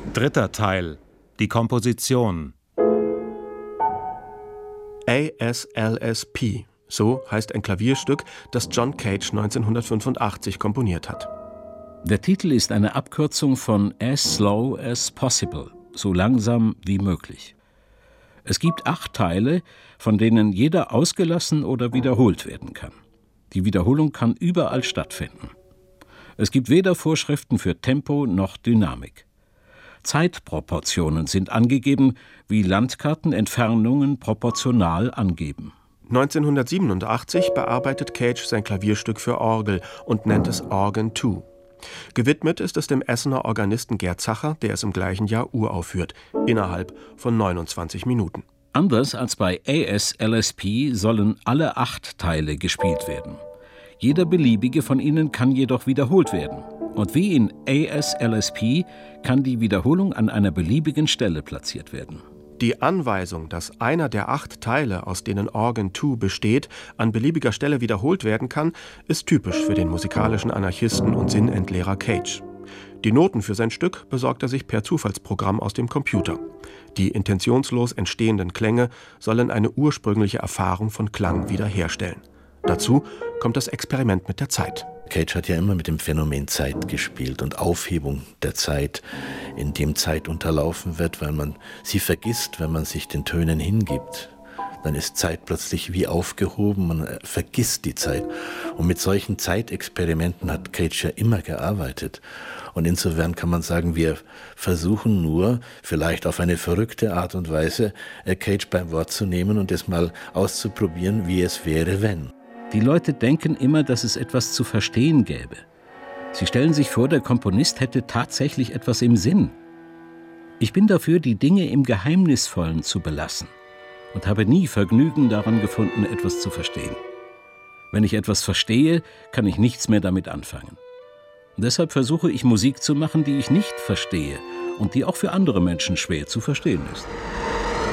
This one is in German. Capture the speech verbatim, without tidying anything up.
Dritter Teil. Die Komposition. A S L S P, so heißt ein Klavierstück, das John Cage neunzehnhundertfünfundachtzig komponiert hat. Der Titel ist eine Abkürzung von As Slow as Possible, so langsam wie möglich. Es gibt acht Teile, von denen jeder ausgelassen oder wiederholt werden kann. Die Wiederholung kann überall stattfinden. Es gibt weder Vorschriften für Tempo noch Dynamik. Zeitproportionen sind angegeben, wie Landkarten Entfernungen proportional angeben. neunzehnhundertsiebenundachtzig bearbeitet Cage sein Klavierstück für Orgel und nennt es Organ zwei. Gewidmet ist es dem Essener Organisten Gerd Zacher, der es im gleichen Jahr uraufführt, innerhalb von neunundzwanzig Minuten. Anders als bei A S L S P sollen alle acht Teile gespielt werden. Jeder beliebige von ihnen kann jedoch wiederholt werden. Und wie in A S L S P kann die Wiederholung an einer beliebigen Stelle platziert werden. Die Anweisung, dass einer der acht Teile, aus denen Organ zwei besteht, an beliebiger Stelle wiederholt werden kann, ist typisch für den musikalischen Anarchisten und Sinnentleerer Cage. Die Noten für sein Stück besorgt er sich per Zufallsprogramm aus dem Computer. Die intentionslos entstehenden Klänge sollen eine ursprüngliche Erfahrung von Klang wiederherstellen. Dazu kommt das Experiment mit der Zeit. Cage hat ja immer mit dem Phänomen Zeit gespielt und Aufhebung der Zeit, in dem Zeit unterlaufen wird, weil man sie vergisst, wenn man sich den Tönen hingibt. Dann ist Zeit plötzlich wie aufgehoben, man vergisst die Zeit. Und mit solchen Zeitexperimenten hat Cage ja immer gearbeitet. Und insofern kann man sagen, wir versuchen nur, vielleicht auf eine verrückte Art und Weise, Cage beim Wort zu nehmen und es mal auszuprobieren, wie es wäre, wenn. Die Leute denken immer, dass es etwas zu verstehen gäbe. Sie stellen sich vor, der Komponist hätte tatsächlich etwas im Sinn. Ich bin dafür, die Dinge im Geheimnisvollen zu belassen und habe nie Vergnügen daran gefunden, etwas zu verstehen. Wenn ich etwas verstehe, kann ich nichts mehr damit anfangen. Und deshalb versuche ich Musik zu machen, die ich nicht verstehe und die auch für andere Menschen schwer zu verstehen ist.